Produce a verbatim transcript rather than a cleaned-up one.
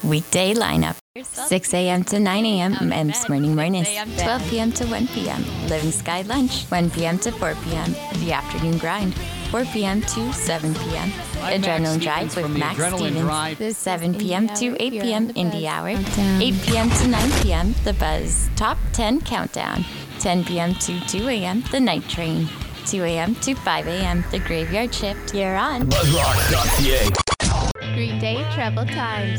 Weekday lineup. six a.m. to nine a.m. Men's Morning Mornings. twelve p.m. to one p.m. Living Sky Lunch. one p.m. to four p.m. The Afternoon Grind. four p.m. to seven p.m. Adrenaline Drive with Max Stevens. seven p.m. to eight p.m. Indie Hour. eight p.m. to nine p.m. The Buzz Top ten Countdown. ten p.m. to two a.m. The Night Train. two a.m. to five a.m. The Graveyard Shift. You're on Buzzrock dot c a. Green Day Travel Times.